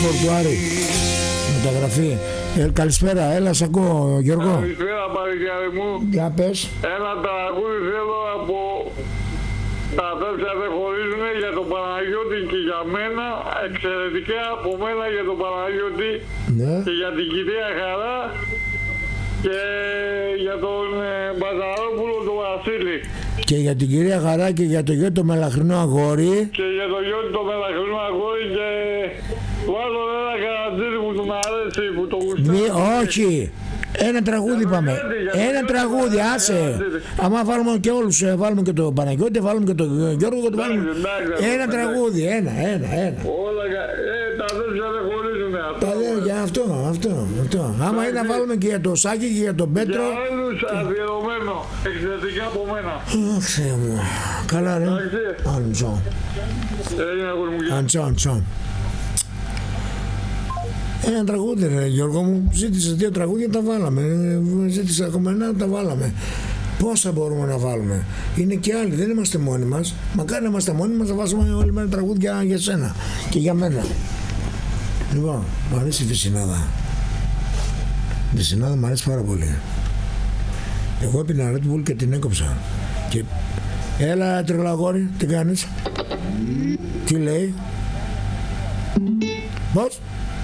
Ράσφορντ του Άρη. Μεταγραφή. Καλησπέρα, έλα σ' ακούω Γιώργο. Καλησπέρα παρικιάρι μου. Για πες. Ένα τραγούδι θέλω από τα αδέρφια δεν χωρίζουνε για τον Παναγιώτη και για μένα. Εξαιρετικά από μένα για τον Παναγιώτη, Ναι. και για την κυρία Χαρά και για τον Μπαζαρόπουλο τον Βασίλη. Και για την κυρία Χαρά και για το γιο το μελαχρινό αγόρι. Και για το γιο του το μελαχρινό αγόρι και του άλλον ένα καρατζίδι που του αρέσει, που το γουστάρει. Όχι. Ένα τραγούδι πάμε. Ένα τραγούδι, άσε. Άμα βάλουμε και όλους, βάλουμε και τον Παναγιώτη, βάλουμε και τον Γιώργο και τον βάλουμε. Ένα τραγούδι, ένα. Όλα, τα αδέρφια δεν χωρίζουνε αυτό. Τα αδέρφια, αυτό. Άμα είναι να βάλουμε και για τον Σάκη και για τον Πέτρο. Για όλους αφιερωμένο, εξαιρετικά από μένα. Αχ, Θεέ μου. Καλά ρε. Αντσόν. Αντσόν. Ένα τραγούδι ρε Γιώργο μου, ζήτησε 2 τραγούδια, τα βάλαμε. Ζήτησε ακόμα ένα, τα βάλαμε. Πόσα μπορούμε να βάλουμε? Είναι και άλλοι, δεν είμαστε μόνοι μας. Μακάρι να είμαστε μόνοι μας, θα βάζουμε όλοι με ένα τραγούδια για σένα και για μένα. Λοιπόν, μου αρέσει η Βυσσινάδα. Η Βυσσινάδα μου αρέσει πάρα πολύ. Εγώ έπινα Red Bull και την έκοψα. Και... Έλα τρελαγόρι, τι κάνεις? Τι λέει? Πώς?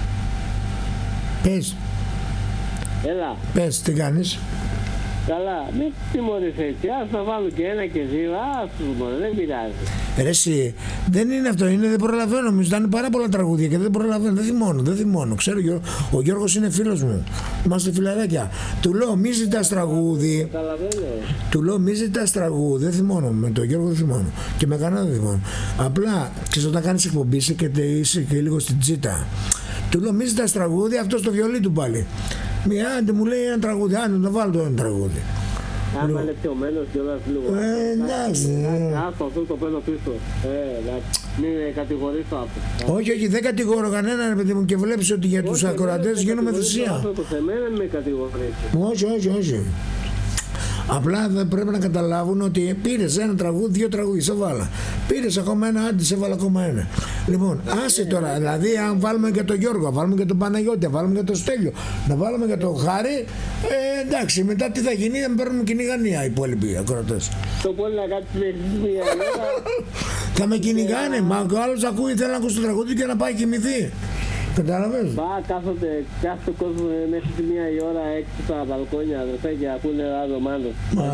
Πες. Έλα. Πες, τι κάνεις? Καλά, μην τιμωρείς έτσι. Ας θα βάλω και ένα και 2. Ας μόνο, δεν πειράζει. Ρε εσύ, δεν είναι αυτό, είναι δεν προλαβαίνω. Μου ζητάνε πάρα πολλά τραγούδια και δεν προλαβαίνω. Δεν θυμώνω. Ξέρω, ο Γιώργος είναι φίλος μου. Είμαστε φιλαράκια. Του λέω μη ζητάς τραγούδι. Του λέω μη ζητάς τραγούδι. Δεν θυμώνω. Με τον Γιώργο δεν θυμώνω. Και με κανένα δεν θυμώνω. Απλά ξέρεις, όταν κάνεις εκπομπή είσαι και λίγο στην τσίτα. Του λέω μη ζητάς τραγούδι, αυτό στο βιολί του πάλι. Άντε μου λέει ένα τραγούδι, άντε να βάλω το ένα τραγούδι. Άμα είναι πιωμένος κιόλας λίγο. Εντάξει. Άστο, αυτό το παίρνω πίσω. Μην κατηγορείς το αυτό. Όχι, δεν κατηγορώ κανέναν παιδί μου και βλέπεις ότι για τους ακροατές γίνομαι θυσία. Με κατηγορείς. Όχι. Απλά δεν πρέπει να καταλάβουν ότι πήρες ένα τραγούδι, 2 τραγούδια, σε βάλα. Πήρες ακόμα ένα, άντε σε βάλα ακόμα ένα. Λοιπόν, άσε τώρα, δηλαδή αν βάλουμε και τον Γιώργο, βάλουμε και τον Παναγιώτη, βάλουμε και τον Στέλιο, να βάλουμε και τον Χάρη, εντάξει, μετά τι θα γίνει, δεν παίρνουμε κυνηγανία οι υπόλοιποι ακροατές. Το πολύ να κάτσεις μέχρι μία ώρα. Θα με κυνηγάνε, μα ο άλλος ακούει, θέλει να ακούσει το τραγούδι και να πάει κοιμηθεί. Κατάλαβες? Κάθονται κάθε κόσμο μέχρι τη 1 η ώρα έξω στα μπαλκόνια, αδερφέ, και ακούνε ράδο-μάνο.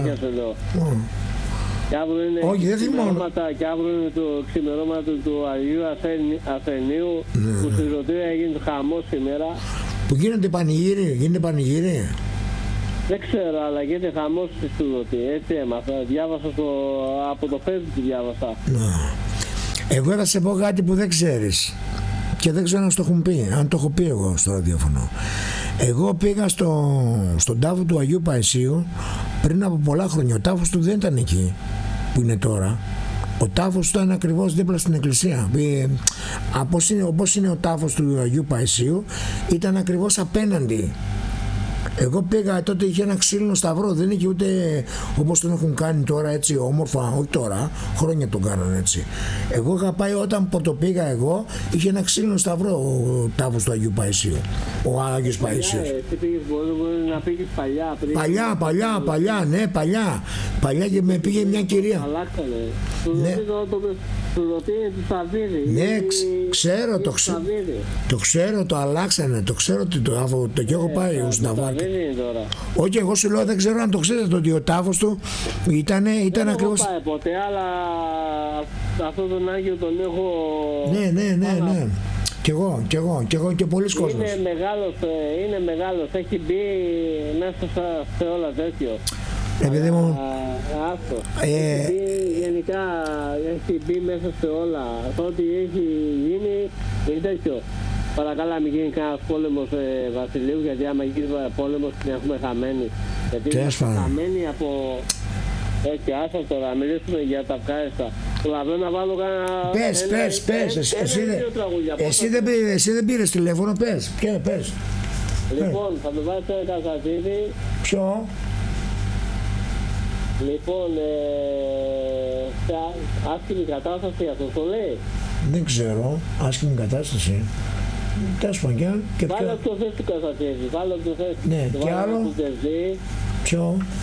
Όχι, δεν θυμάμαι. Και αύριο είναι το ξημερώματα του Αγίου Αθενίου, που στη Ρωτήρια γίνεται χαμός σήμερα. Που γίνεται πανηγύρι. Δεν ξέρω, αλλά γίνεται χαμός στη Ρωτήρια, έτσι έμαθα. Διάβασα από το Facebook, διάβασα. Εγώ θα σε πω κάτι που δεν ξέρεις. Και δεν ξέρω αν το έχουν πει, αν το έχω πει εγώ στο ραδιόφωνο. Εγώ πήγα στον τάφο του Αγίου Παϊσίου πριν από πολλά χρόνια. Ο τάφος του δεν ήταν εκεί που είναι τώρα. Ο τάφος του ήταν ακριβώς δίπλα στην εκκλησία. Όπως είναι ο τάφος του Αγίου Παϊσίου, ήταν ακριβώς απέναντι. Εγώ πήγα, τότε είχε ένα ξύλινο σταυρό, δεν είχε ούτε όπως τον έχουν κάνει τώρα έτσι όμορφα, όχι τώρα, χρόνια τον κάνανε έτσι. Εγώ είχα πάει όταν το πήγα εγώ, είχε ένα ξύλινο σταυρό ο τάφος του Αγίου Παϊσίου, ο Άγιος Παϊσίος. Εσύ πήγες, μπορεί να πήγες παλιά. Παλιά και με πήγε μια κυρία. Αλλάξανε. Του ρωτήνε τη Σαββίδη. Ναι, ξέρω, το ξέρω, το αλλάξανε, το ξέρω ότι το και έχω πάει ως Ναβάκη. Όχι, εγώ σου λέω δεν ξέρω αν το ξέρετε ότι ο τάφος του ήταν ακριβώς. Δεν έχω πάει ποτέ, αλλά αυτόν τον Άγιο τον έχω. Ναι. Κι εγώ και πολλοί κόσμος. Είναι μεγάλος, έχει μπει μέσα σε όλα τέτοιο. Επειδή μου... Γενικά έχει μπει μέσα σε όλα. Ό,τι έχει γίνει είναι τέτοιο. Παρακαλά μην γίνει κανένας πόλεμος Βασιλείου, γιατί άμα γίνει πόλεμος την έχουμε χαμένη. Γιατί είμαστε χαμένοι από... Έτσι, άσα τώρα, μιλήσουμε για τα ευχάριστα. Προλαβαίνω να βάλω κανένα... Πες, εσύ δεν πήρες τηλέφωνο, πες. Λοιπόν, θα με βάλεις ένα Κασατζίδη. Ποιο? Λοιπόν, άσχημη κατάσταση, αυτό το λέει. Δεν ξέρω, άσχημη κατάσταση. Τέλος πάντων, και Βάλε ποιο. όποιο θες του Κασατσέζη, βάλε όποιο θες. Ναι, Του και βάλε άλλο. του Τερζή, Ποιο.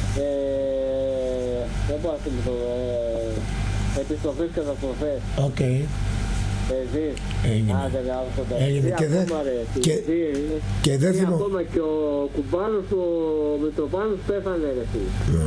δεν μπορώ να θυμηθώ, επιστροφές καταστροφές. Οκ. Τερζής. Έγινε. Άντε, γάμο, Έγινε τι και δεν. ακόμα, ρε, Και, τι, και δεν τι θυμώ. ακόμα και ο κουμπάνος ο Μητροπάνος πέθανε, ρε φίλε.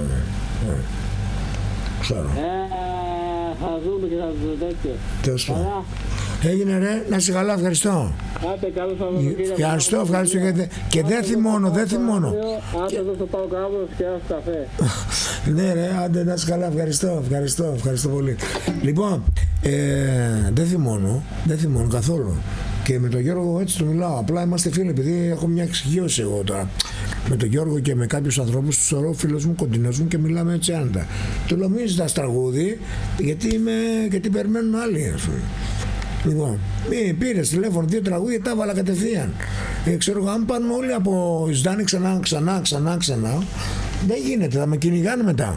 Ξέρω. Θα δούμε και θα δούμε τέτοιο. Τέλος πάντων. Καλά. Έγινε ρε, να είσαι καλά, ευχαριστώ. Άντε, καλό Σαββατοκύριακο. Ευχαριστώ και δεν θυμώνω, δεν θυμώνω. Άντε, εδώ στο πάω κάπου και ένα καφέ. Ναι ρε, άντε να είσαι καλά, ευχαριστώ πολύ. Λοιπόν, δεν θυμώνω καθόλου. Και με τον Γιώργο έτσι το μιλάω, απλά είμαστε φίλοι, επειδή έχω μια εξοικείωση εγώ τώρα. Με τον Γιώργο και με κάποιους ανθρώπους, τους θεωρώ φίλους μου, κοντινούς μου και μιλάμε έτσι άνετα. Του λέω μην ζητάς τραγούδι, γιατί περιμένουν άλλοι, ας πούμε. Λοιπόν, πήρες τηλέφωνο 2 τραγούδια, τα έβαλα κατευθείαν. Ξέρω εγώ, αν πάνε όλοι από ζητάνε ξανά, δεν γίνεται, θα με κυνηγάνε μετά.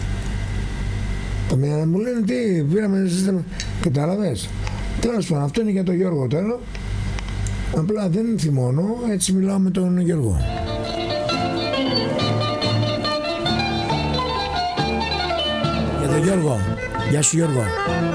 Μου λένε τι, πήραμε, κατάλαβες. Τέλος πάντων, αυτό είναι για τον Γιώργο τώρα. Απλά δεν θυμώνω, έτσι μιλάω με τον Γιώργο. Για τον Γιώργο. Γεια σου Γιώργο.